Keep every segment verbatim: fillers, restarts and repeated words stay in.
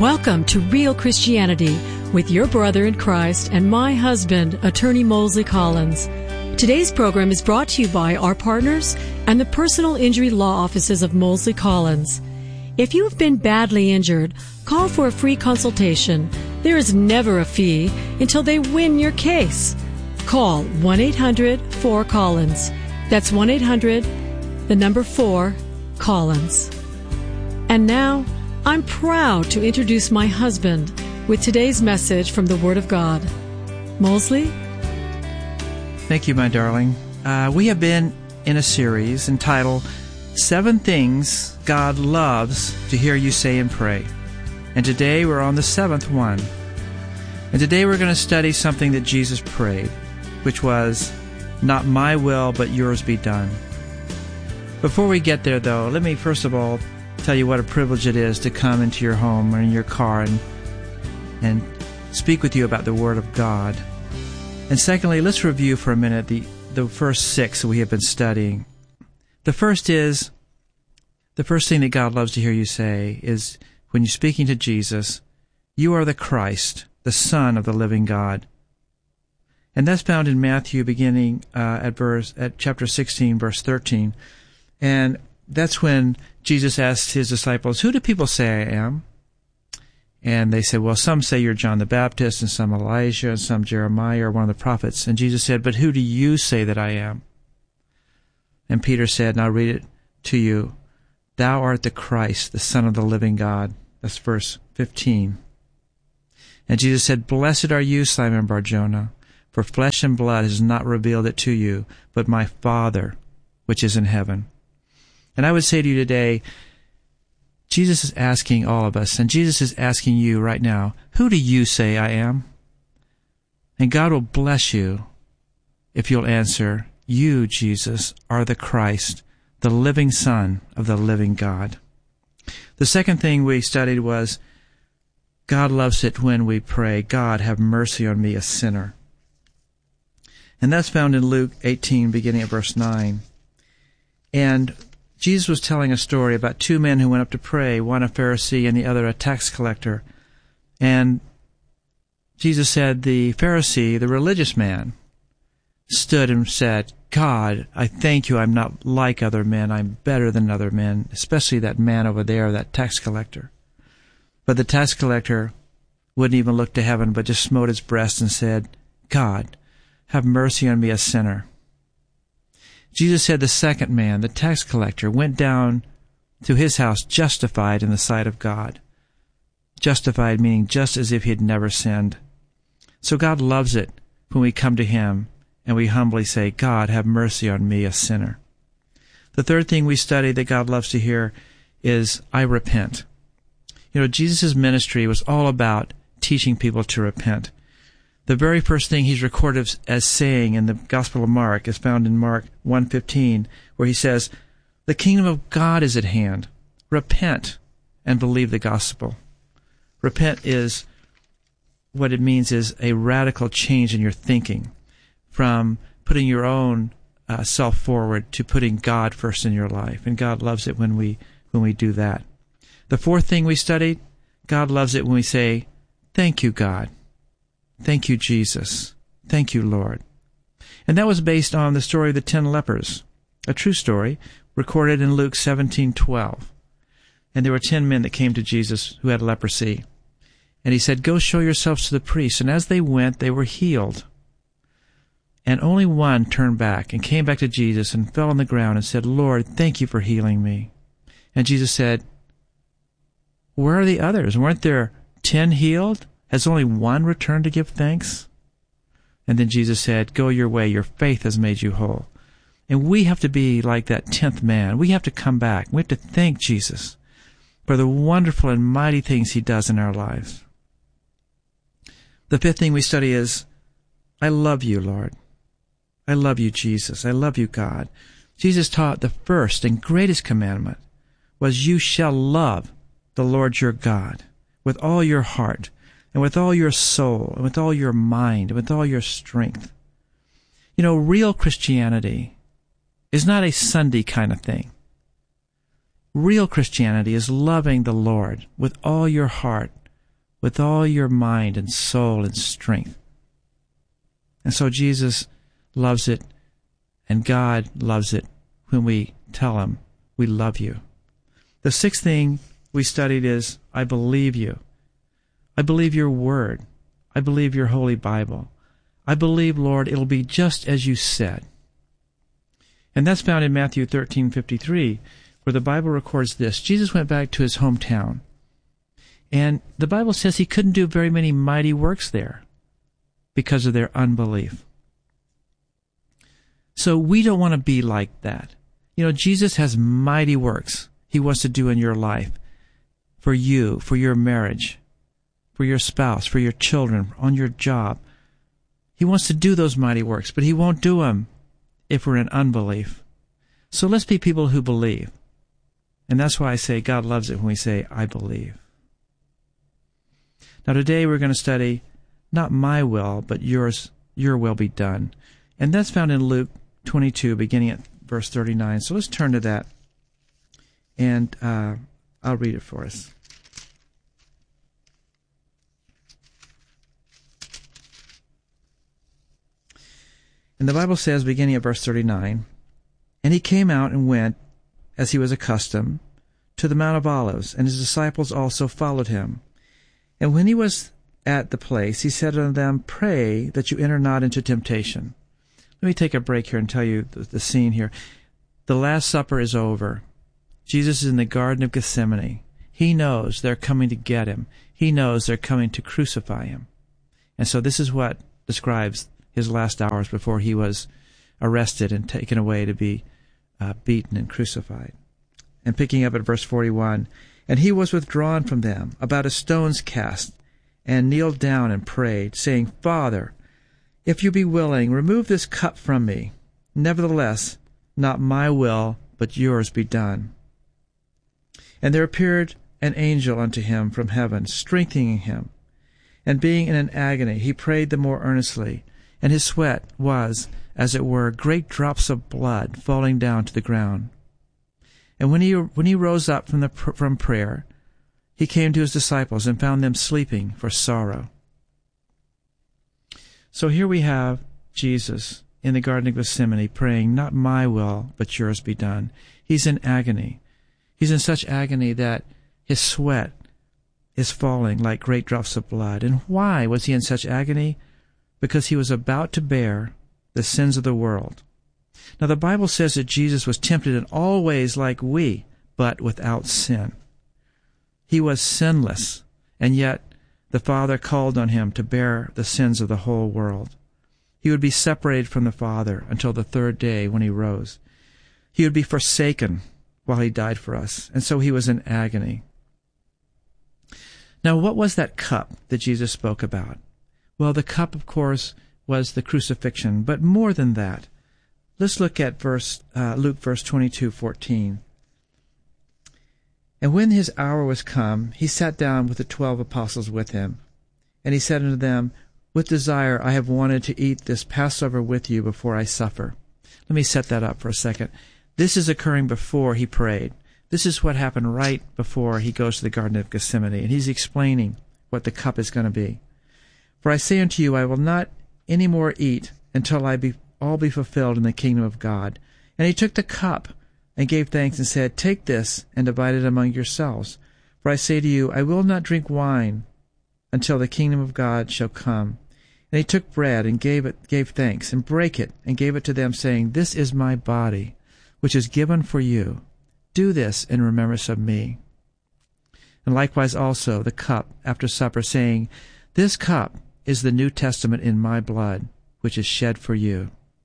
Welcome to Real Christianity with your brother in Christ and my husband, Attorney Mosley Collins. Today's program is brought to you by our partners and the personal injury law offices of Mosley Collins. If you have been badly injured, call for a free consultation. There is never a fee until they win your case. Call one eight hundred four Collins. That's one eight hundred, the number four, Collins. And now, I'm proud to introduce my husband with today's message from the Word of God. Mosley? Thank you, my darling. Uh, we have been in a series entitled Seven Things God Loves to Hear You Say and Pray. And today we're on the seventh one. And today we're going to study something that Jesus prayed, which was, "Not my will, but yours be done." Before we get there, though, let me first of all tell you what a privilege it is to come into your home or in your car and and speak with you about the Word of God. And secondly, let's review for a minute the, the first six that we have been studying. The first is, the first thing that God loves to hear you say is, when you're speaking to Jesus, "You are the Christ, the Son of the living God." And that's found in Matthew, beginning uh, at verse at chapter sixteen, verse thirteen. And that's when Jesus asked his disciples, "Who do people say I am?" And they said, "Well, some say you're John the Baptist, and some Elijah, and some Jeremiah, or one of the prophets." And Jesus said, "But who do you say that I am?" And Peter said, and I'll read it to you, "Thou art the Christ, the Son of the living God." That's verse fifteen. And Jesus said, "Blessed are you, Simon Bar-Jonah, for flesh and blood has not revealed it to you, but my Father, which is in heaven." And I would say to you today, Jesus is asking all of us, and Jesus is asking you right now, who do you say I am? And God will bless you if you'll answer, "You, Jesus, are the Christ, the living Son of the living God." The second thing we studied was, God loves it when we pray, "God, have mercy on me, a sinner." And that's found in Luke eighteen, beginning at verse nine. And Jesus was telling a story about two men who went up to pray, one a Pharisee and the other a tax collector. And Jesus said the Pharisee, the religious man, stood and said, "God, I thank you I'm not like other men. I'm better than other men, especially that man over there, that tax collector." But the tax collector wouldn't even look to heaven, but just smote his breast and said, "God, have mercy on me, a sinner." Jesus said the second man, the tax collector, went down to his house justified in the sight of God. Justified meaning just as if he had never sinned. So God loves it when we come to Him and we humbly say, "God, have mercy on me, a sinner." The third thing we study that God loves to hear is, "I repent." You know, Jesus' ministry was all about teaching people to repent. The very first thing he's recorded as saying in the Gospel of Mark is found in Mark one fifteen, where he says, "The kingdom of God is at hand. Repent and believe the gospel." Repent is, what it means is a radical change in your thinking, from putting your own uh, self forward to putting God first in your life. And God loves it when we when we do that. The fourth thing we studied, God loves it when we say, "Thank you, God. Thank you, Jesus. Thank you, Lord." And that was based on the story of the ten lepers, a true story recorded in Luke seventeen twelve. And there were ten men that came to Jesus who had leprosy. And he said, "Go show yourselves to the priests." And as they went, they were healed. And only one turned back and came back to Jesus and fell on the ground and said, "Lord, thank you for healing me." And Jesus said, "Where are the others? Weren't there ten healed? Has only one returned to give thanks?" And then Jesus said, "Go your way, your faith has made you whole." And we have to be like that tenth man. We have to come back. We have to thank Jesus for the wonderful and mighty things He does in our lives. The fifth thing we study is, "I love you, Lord. I love you, Jesus. I love you, God." Jesus taught the first and greatest commandment was, "You shall love the Lord your God with all your heart, and with all your soul, and with all your mind, and with all your strength." You know, real Christianity is not a Sunday kind of thing. Real Christianity is loving the Lord with all your heart, with all your mind and soul and strength. And so Jesus loves it, and God loves it when we tell him, we love you. The sixth thing we studied is, I believe you. I believe your word. I believe your holy Bible. I believe, Lord, it'll be just as you said. And that's found in Matthew thirteen fifty-three, where the Bible records this. Jesus went back to his hometown, and the Bible says he couldn't do very many mighty works there because of their unbelief. So we don't want to be like that. You know, Jesus has mighty works he wants to do in your life, for you, for your marriage, for your spouse, for your children, on your job. He wants to do those mighty works, but he won't do them if we're in unbelief. So let's be people who believe. And that's why I say God loves it when we say, I believe. Now today we're going to study, not my will, but yours, your will be done. And that's found in Luke twenty-two, beginning at verse thirty-nine. So let's turn to that, and uh, I'll read it for us. And the Bible says, beginning at verse thirty-nine, and he came out and went, as he was accustomed, to the Mount of Olives, and his disciples also followed him. And when he was at the place, he said unto them, pray that you enter not into temptation. Let me take a break here and tell you the, the scene here. The Last Supper is over. Jesus is in the Garden of Gethsemane. He knows they're coming to get him. He knows they're coming to crucify him. And so this is what describes his last hours before he was arrested and taken away to be uh, beaten and crucified. And picking up at verse forty-one, and he was withdrawn from them, about a stone's cast, and kneeled down and prayed, saying, Father, if you be willing, remove this cup from me. Nevertheless, not my will, but yours be done. And there appeared an angel unto him from heaven, strengthening him. And being in an agony, he prayed the more earnestly, and his sweat was, as it were, great drops of blood falling down to the ground. And when he when he rose up from the from prayer, he came to his disciples and found them sleeping for sorrow. So here we have Jesus in the Garden of Gethsemane praying, not my will, but yours be done. He's in agony. He's in such agony that his sweat is falling like great drops of blood. And why was he in such agony? Because he was about to bear the sins of the world. Now the Bible says that Jesus was tempted in all ways like we, but without sin. He was sinless, and yet the Father called on him to bear the sins of the whole world. He would be separated from the Father until the third day when he rose. He would be forsaken while he died for us, and so he was in agony. Now, what was that cup that Jesus spoke about? Well, the cup, of course, was the crucifixion, but more than that. Let's look at verse uh, Luke verse twenty-two fourteen. And when his hour was come, he sat down with the twelve apostles with him. And he said unto them, with desire I have wanted to eat this Passover with you before I suffer. Let me set that up for a second. This is occurring before he prayed. This is what happened right before he goes to the Garden of Gethsemane. And he's explaining what the cup is going to be. For I say unto you, I will not any more eat until I be all be fulfilled in the kingdom of God. And he took the cup and gave thanks and said, take this and divide it among yourselves. For I say to you, I will not drink wine until the kingdom of God shall come. And he took bread and gave it, gave thanks, and brake it, and gave it to them, saying, this is my body, which is given for you. Do this in remembrance of me. And likewise also the cup after supper, saying, this cup is the New Testament in my blood, which is shed for you.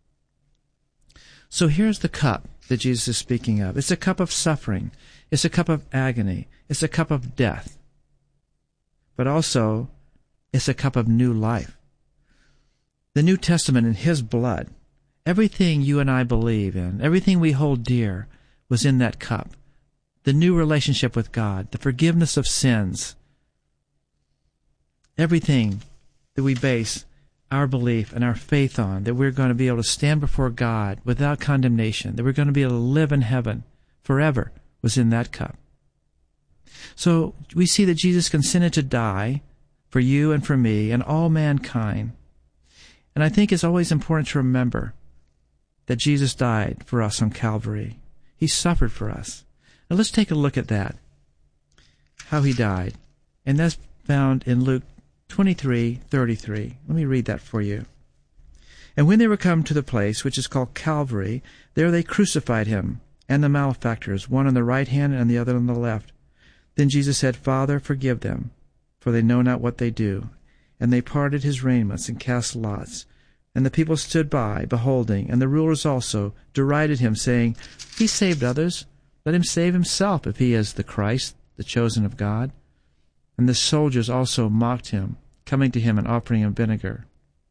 So here's the cup that Jesus is speaking of. It's a cup of suffering. It's a cup of agony. It's a cup of death. But also, it's a cup of new life. The New Testament in his blood, everything you and I believe in, everything we hold dear, was in that cup. The new relationship with God, the forgiveness of sins, everything that we base our belief and our faith on, that we're going to be able to stand before God without condemnation, that we're going to be able to live in heaven forever, was in that cup. So we see that Jesus consented to die for you and for me and all mankind. And I think it's always important to remember that Jesus died for us on Calvary. He suffered for us. Now let's take a look at that, how he died. And that's found in Luke twenty-three thirty-three. Let me read that for you. And when they were come to the place which is called Calvary, there they crucified him and the malefactors, one on the right hand and the other on the left. Then Jesus said, Father, forgive them, for they know not what they do. And they parted his raiments and cast lots. And the people stood by, beholding, and the rulers also derided him, saying, He saved others, let him save himself, if he is the Christ, the chosen of God. And the soldiers also mocked him, coming to him and offering him vinegar.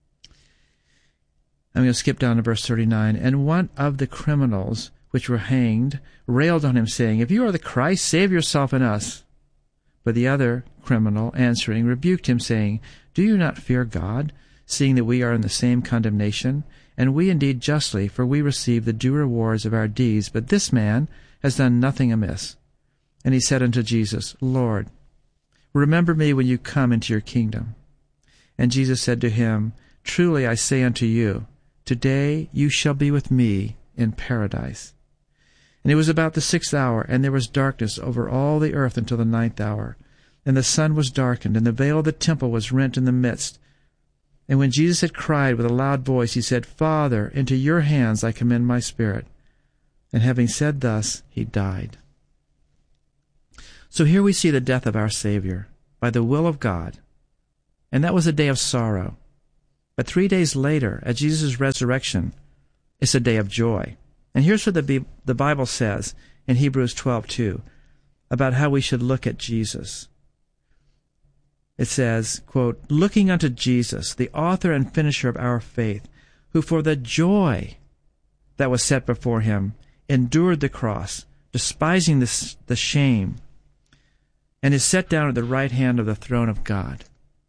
I'm going to skip down to verse thirty-nine. And one of the criminals which were hanged railed on him, saying, If you are the Christ, save yourself and us. But the other criminal, answering, rebuked him, saying, Do you not fear God, seeing that we are in the same condemnation? And we indeed justly, for we receive the due rewards of our deeds, but this man has done nothing amiss. And he said unto Jesus, Lord, remember me when you come into your kingdom. And Jesus said to him, Truly I say unto you, today you shall be with me in paradise. And it was about the sixth hour, and there was darkness over all the earth until the ninth hour. And the sun was darkened, and the veil of the temple was rent in the midst. And when Jesus had cried with a loud voice, he said, Father, into your hands I commend my spirit. And having said thus, he died. So here we see the death of our Savior, by the will of God. And that was a day of sorrow. But three days later, at Jesus' resurrection, it's a day of joy. And here's what the, the Bible says in Hebrews twelve two about how we should look at Jesus. It says, quote, Looking unto Jesus, the author and finisher of our faith, who for the joy that was set before him endured the cross, despising the, the shame, and is set down at the right hand of the throne of God.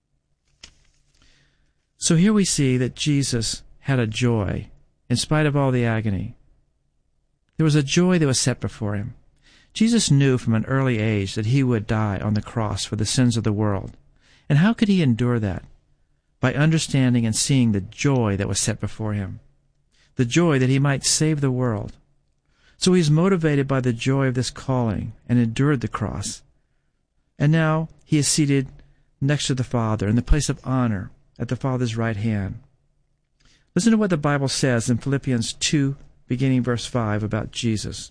So here we see that Jesus had a joy in spite of all the agony. There was a joy that was set before him. Jesus knew from an early age that he would die on the cross for the sins of the world. And how could he endure that? By understanding and seeing the joy that was set before him, the joy that he might save the world. So he was motivated by the joy of this calling and endured the cross. And now he is seated next to the Father in the place of honor at the Father's right hand. Listen to what the Bible says in Philippians two, beginning verse five, about Jesus.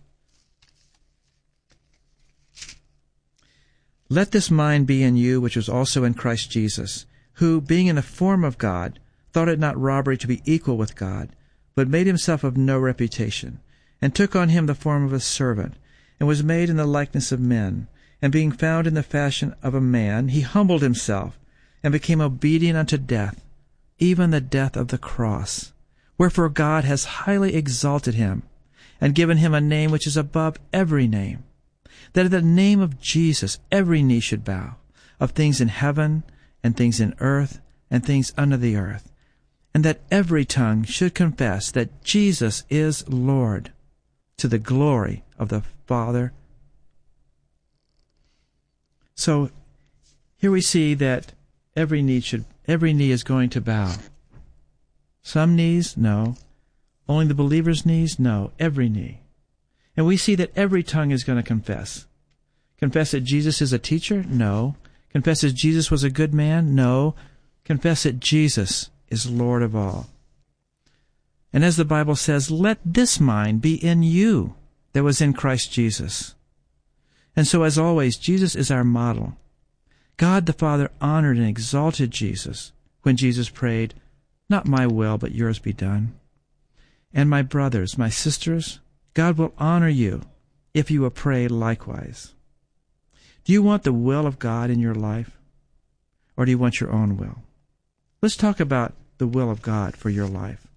Let this mind be in you, which was also in Christ Jesus, who, being in the form of God, thought it not robbery to be equal with God, but made himself of no reputation, and took on him the form of a servant, and was made in the likeness of men. And being found in the fashion of a man, he humbled himself, and became obedient unto death, even the death of the cross. Wherefore God has highly exalted him, and given him a name which is above every name, that at the name of Jesus every knee should bow, of things in heaven, and things in earth, and things under the earth, and that every tongue should confess that Jesus is Lord, to the glory of the Father. So here we see that every knee should every knee is going to bow. Some knees, no. Only the believer's knees, no. Every knee. And we see that every tongue is going to confess. Confess that Jesus is a teacher? No. Confess that Jesus was a good man? No. Confess that Jesus is Lord of all. And as the Bible says, let this mind be in you that was in Christ Jesus. And so, as always, Jesus is our model. God the Father honored and exalted Jesus when Jesus prayed, Not my will, but yours be done. And my brothers, my sisters, God will honor you if you will pray likewise. Do you want the will of God in your life? Or do you want your own will? Let's talk about the will of God for your life.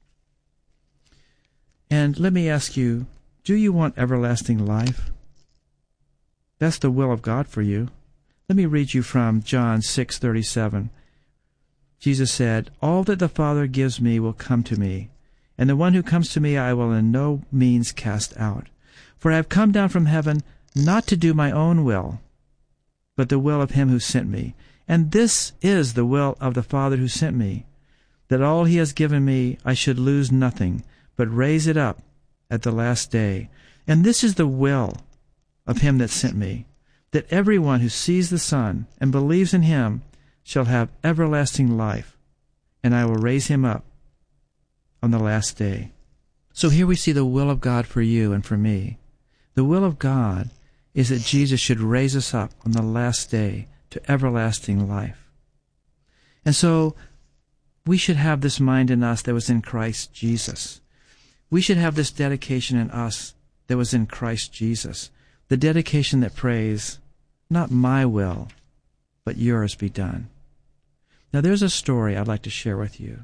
And let me ask you, do you want everlasting life? That's the will of God for you. Let me read you from John six thirty-seven. Jesus said, All that the Father gives me will come to me, and the one who comes to me I will in no means cast out. For I have come down from heaven not to do my own will, but the will of him who sent me. And this is the will of the Father who sent me, that all he has given me I should lose nothing, but raise it up at the last day. And this is the will of him that sent me, that every one who sees the Son and believes in him shall have everlasting life, and I will raise him up on the last day. So here we see the will of God for you and for me. The will of God is that Jesus should raise us up on the last day to everlasting life. And so we should have this mind in us that was in Christ Jesus. We should have this dedication in us that was in Christ Jesus. The dedication that prays, not my will, but yours be done. Now there's a story I'd like to share with you.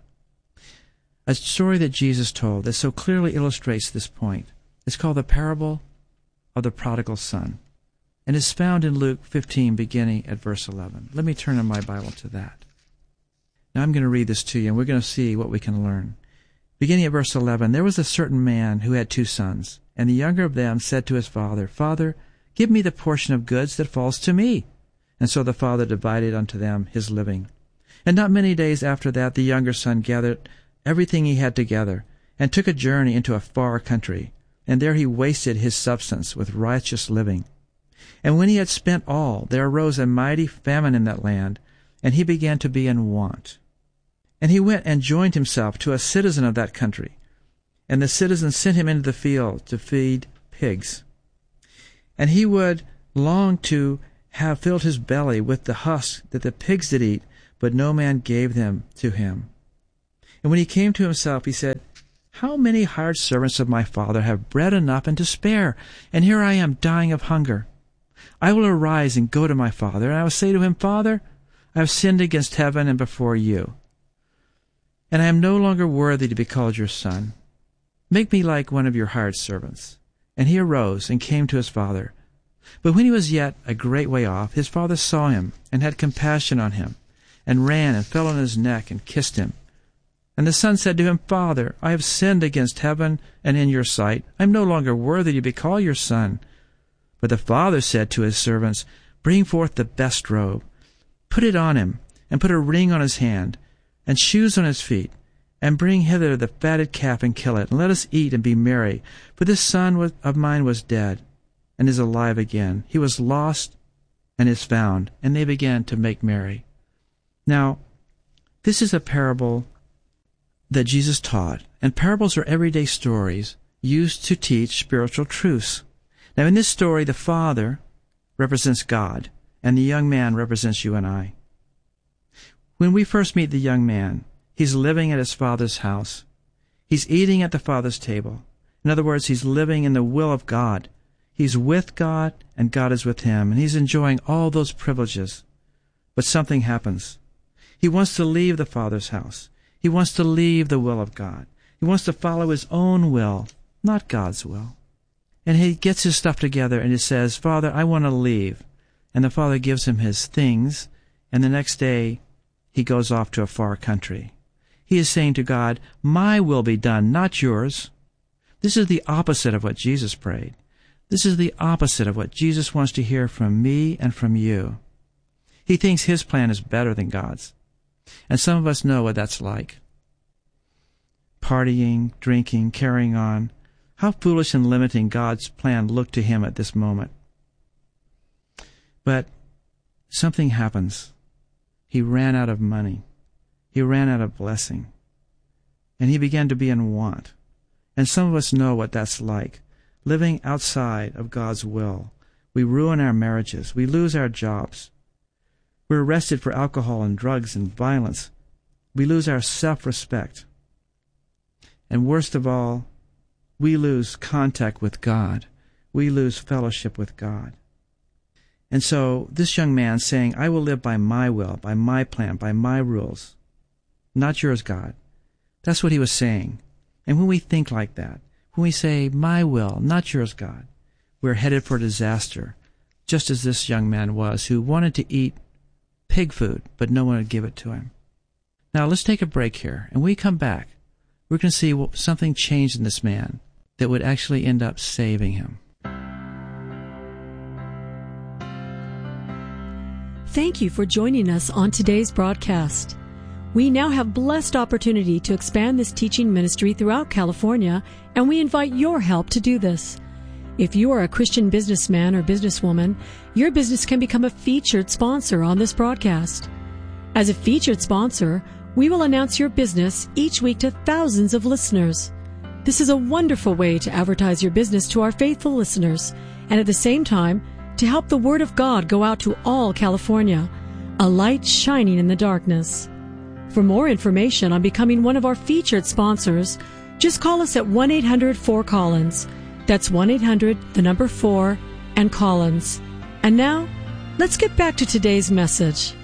A story that Jesus told that so clearly illustrates this point. It's called the parable of the prodigal son, and is found in Luke fifteen, beginning at verse eleven. Let me turn in my Bible to that. Now I'm going to read this to you, and we're going to see what we can learn. Beginning at verse eleven, there was a certain man who had two sons, and the younger of them said to his father, Father, give me the portion of goods that falls to me. And so the father divided unto them his living. And not many days after that the younger son gathered everything he had together, and took a journey into a far country, and there he wasted his substance with riotous living. And when he had spent all, there arose a mighty famine in that land, and he began to be in want. And he went and joined himself to a citizen of that country, and the citizen sent him into the field to feed pigs. And he would long to have filled his belly with the husks that the pigs did eat, but no man gave them to him. And when he came to himself, he said, How many hired servants of my father have bread enough and to spare, and here I am dying of hunger? I will arise and go to my father, and I will say to him, Father, I have sinned against heaven and before you, and I am no longer worthy to be called your son. Make me like one of your hired servants. And he arose and came to his father. But when he was yet a great way off, his father saw him, and had compassion on him, and ran and fell on his neck and kissed him. And the son said to him, Father, I have sinned against heaven and in your sight. I am no longer worthy to be called your son. But the father said to his servants, Bring forth the best robe, put it on him, and put a ring on his hand, and shoes on his feet, and bring hither the fatted calf, and kill it, and let us eat and be merry. For this son was, of mine was dead, and is alive again. He was lost, and is found. And they began to make merry. Now, this is a parable that Jesus taught, and parables are everyday stories used to teach spiritual truths. Now, in this story, the father represents God, and the young man represents you and I. When we first meet the young man, he's living at his father's house. He's eating at the father's table. In other words, he's living in the will of God. He's with God, and God is with him, and he's enjoying all those privileges. But something happens. He wants to leave the father's house. He wants to leave the will of God. He wants to follow his own will, not God's will. And he gets his stuff together and he says, Father, I want to leave. And the father gives him his things, and the next day he goes off to a far country. He is saying to God, my will be done, not yours. This is the opposite of what Jesus prayed. This is the opposite of what Jesus wants to hear from me and from you. He thinks his plan is better than God's. And some of us know what that's like. Partying, drinking, carrying on. How foolish and limiting God's plan looked to him at this moment. But something happens. He ran out of money. He ran out of blessing. And he began to be in want. And some of us know what that's like. Living outside of God's will. We ruin our marriages. We lose our jobs. We're arrested for alcohol and drugs and violence. We lose our self-respect. And worst of all, we lose contact with God. We lose fellowship with God. And so this young man saying, I will live by my will, by my plan, by my rules, not yours, God. That's what he was saying. And when we think like that, when we say, my will, not yours, God, we're headed for disaster, just as this young man was, who wanted to eat pig food, but no one would give it to him. Now, let's take a break here, and when we come back, we're going to see something changed in this man that would actually end up saving him. thank you for joining us on today's broadcast. We now have blessed opportunity to expand this teaching ministry throughout California, and we invite your help to do this. If you are a Christian businessman or businesswoman, your business can become a featured sponsor on this broadcast. As a featured sponsor, we will announce your business each week to thousands of listeners. This is a wonderful way to advertise your business to our faithful listeners, and at the same time, to help the Word of God go out to all California, a light shining in the darkness. For more information on becoming one of our featured sponsors, just call us at one eight hundred four Collins. That's one eight hundred, the number four, and Collins. And now, let's get back to today's message.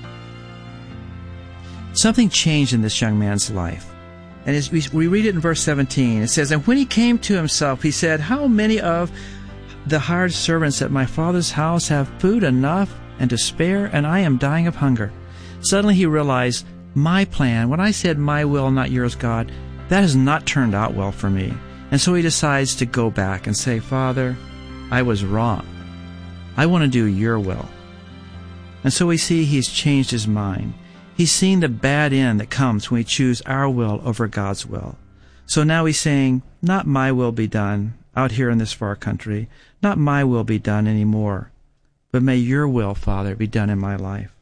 Something changed in this young man's life. And as we, we read it in verse seventeen, it says, "And when he came to himself, he said, 'How many of the hired servants at my father's house have food enough and to spare, and I am dying of hunger?' Suddenly he realized, my plan, when I said, 'My will, not yours, God,' that has not turned out well for me. And so he decides to go back and say, 'Father, I was wrong. I want to do your will.' And so we see he's changed his mind. He's seen the bad end that comes when we choose our will over God's will. So now he's saying, 'Not my will be done out here in this far country. Not my will be done anymore. But may your will, Father, be done in my life.'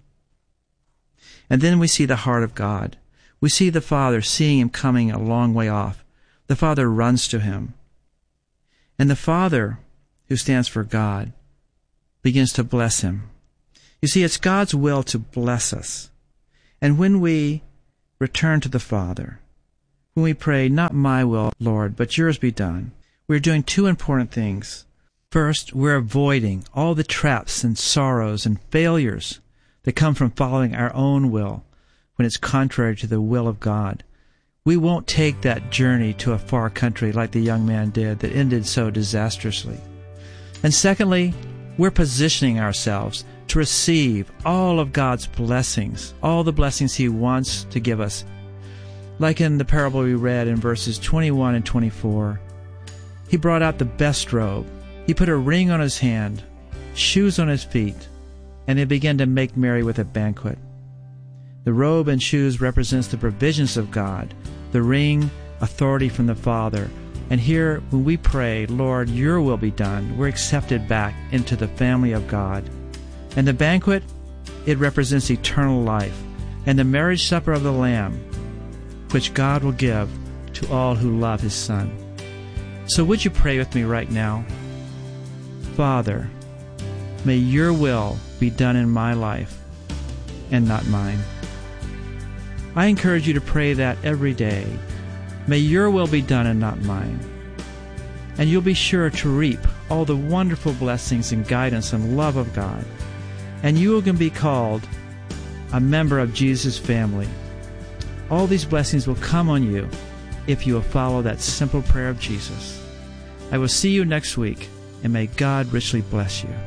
And then we see the heart of God. We see the Father seeing him coming a long way off. The Father runs to him. And the Father, who stands for God, begins to bless him. You see, it's God's will to bless us. And when we return to the Father, when we pray, 'Not my will, Lord, but yours be done,' we're doing two important things. First, we're avoiding all the traps and sorrows and failures that come from following our own will when it's contrary to the will of God. We won't take that journey to a far country like the young man did that ended so disastrously. And secondly, we're positioning ourselves to receive all of God's blessings, all the blessings He wants to give us. Like in the parable we read in verses twenty-one and twenty-four, He brought out the best robe. He put a ring on his hand, shoes on his feet, and they began to make merry with a banquet. The robe and shoes represents the provisions of God, the ring, authority from the Father. And here, when we pray, 'Lord, your will be done,' we're accepted back into the family of God. And the banquet, it represents eternal life, and the marriage supper of the Lamb, which God will give to all who love His Son. So would you pray with me right now? Father, may your will be done in my life and not mine. I encourage you to pray that every day. May your will be done and not mine. And you'll be sure to reap all the wonderful blessings and guidance and love of God. And you can be called a member of Jesus' family. All these blessings will come on you if you will follow that simple prayer of Jesus. I will see you next week, and may God richly bless you.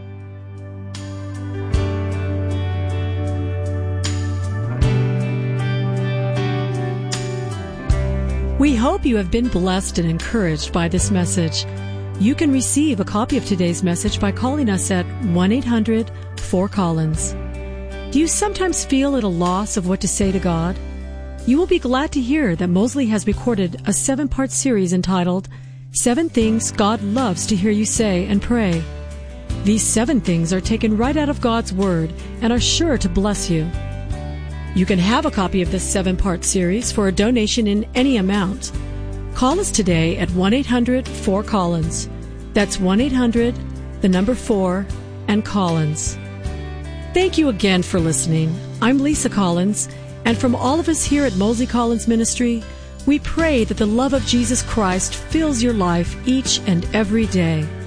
We hope you have been blessed and encouraged by this message. You can receive a copy of today's message by calling us at one eight hundred four Collins. Do you sometimes feel at a loss of what to say to God? You will be glad to hear that Mosley has recorded a seven-part series entitled Seven Things God Loves to Hear You Say and Pray. These seven things are taken right out of God's Word and are sure to bless you. You can have a copy of this seven-part series for a donation in any amount. Call us today at one eight hundred four Collins. That's one eight hundred, the number four, and Collins. Thank you again for listening. I'm Lisa Collins, and from all of us here at Mosley Collins Ministry, we pray that the love of Jesus Christ fills your life each and every day.